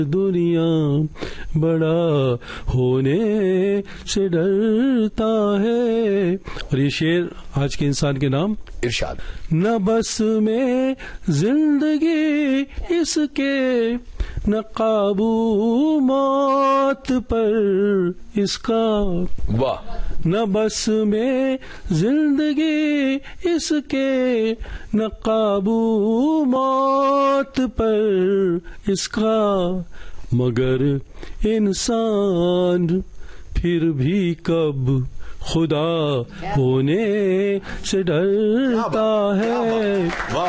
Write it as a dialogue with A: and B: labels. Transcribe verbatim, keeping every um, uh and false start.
A: दुनिया बड़ा होने से डरता है। और ये शेर आज के इंसान के नाम
B: इरशाद।
A: न बस में जिंदगी इसके, न काबू मौत पर इसका।
B: वाह।
A: न बस में जिंदगी इसके, न काबू मौत पर इसका। मगर इंसान फिर भी कब खुदा होने से डरता है।